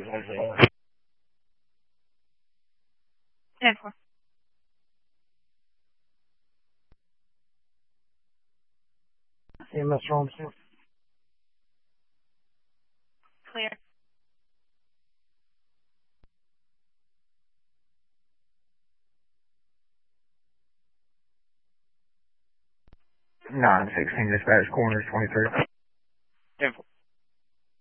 10-4. EMS Rome 6. Clear. 916 dispatch corners 23.